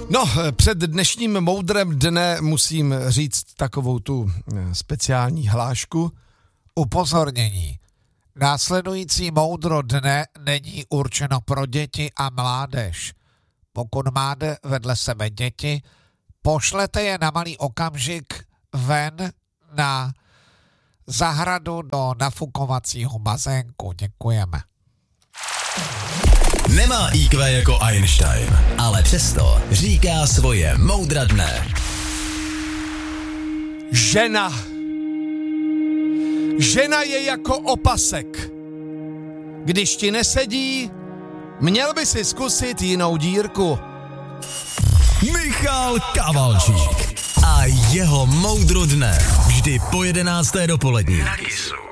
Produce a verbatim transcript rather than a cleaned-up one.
No, před dnešním moudrem dne musím říct takovou tu speciální hlášku. Upozornění. Následující moudro dne není určeno pro děti a mládež. Pokud máte vedle sebe děti, pošlete je na malý okamžik ven na zahradu do nafukovacího bazénku. Děkujeme. Nemá í kvé jako Einstein, ale přesto říká svoje moudra dne. Žena. Žena je jako opasek. Když ti nesedí, měl by si zkusit jinou dírku. Michal Kavalčík a jeho moudro dne. Vždy po jedenácté dopolední. Na Kissu.